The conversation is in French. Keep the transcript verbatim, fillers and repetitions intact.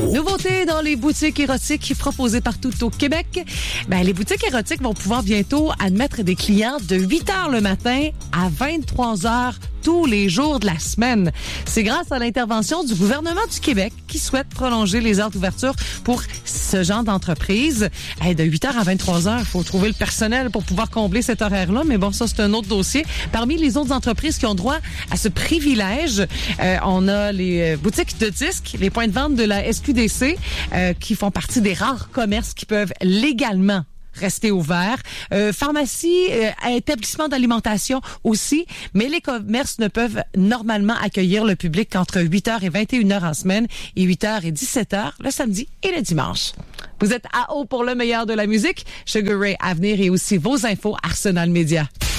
Nouveauté dans les boutiques érotiques proposées partout au Québec. Ben, les boutiques érotiques vont pouvoir bientôt admettre des clients de huit heures le matin à vingt-trois heures tous les jours de la semaine. C'est grâce à l'intervention du gouvernement du Québec qui souhaite prolonger les heures d'ouverture pour ce genre d'entreprise. Hey, de huit heures à vingt-trois heures, il faut trouver le personnel pour pouvoir combler cet horaire-là, mais bon, ça, c'est un autre dossier. Parmi les autres entreprises qui ont droit à ce privilège, euh, on a les boutiques de disques, les points de vente de la S Q D C, euh, qui font partie des rares commerces qui peuvent légalement rester ouverts. Euh, pharmacie, euh, établissement d'alimentation aussi, mais les commerces ne peuvent normalement accueillir le public qu'entre huit heures et vingt et une heures en semaine et huit heures et dix-sept heures le samedi et le dimanche. Vous êtes à haut pour le meilleur de la musique. Sugar Ray à venir et aussi vos infos Arsenal Média.